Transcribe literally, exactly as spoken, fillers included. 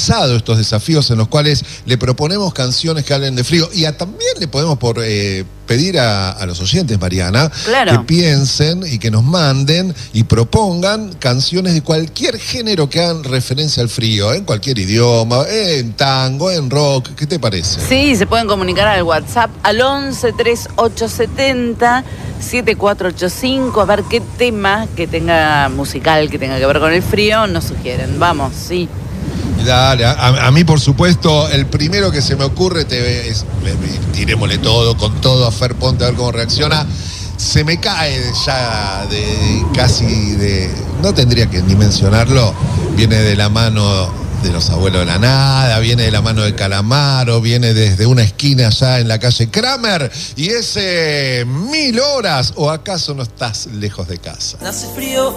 lanzado estos desafíos en los cuales le proponemos canciones que hablen de frío. Y a, también le podemos por, eh, pedir a, a los oyentes, Mariana, claro, que piensen y que nos manden y propongan canciones de cualquier género que hagan referencia al frío, en cualquier idioma, en tango, en rock. ¿Qué te parece? Sí, se pueden comunicar al WhatsApp al once treinta y ocho setenta setenta y cuatro ochenta y cinco, a ver qué tema que tenga musical, que tenga que ver con el frío, nos sugieren. Vamos, sí. Dale, a, a mí por supuesto, el primero que se me ocurre, te, es, tirémosle todo, con todo a Fer Ponte a ver cómo reacciona. Se me cae ya de casi de, no tendría que ni mencionarlo, viene de la mano de los Abuelos de la Nada, viene de la mano de Calamaro, viene desde una esquina allá en la calle Kramer, y ese Mil Horas, o acaso no estás lejos de casa. Hace frío